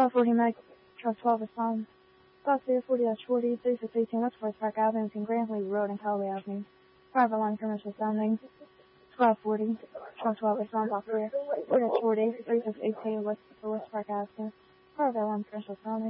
1240 Meg, truck 12 respond. Class 40-40, 3618 West Forest Park Avenue between Grantley Road and Callaway Avenue. Private line commercial sounding. 1240, truck 12 responds all clear. 40-40, 3618 West Park Avenue. Private line commercial sounding.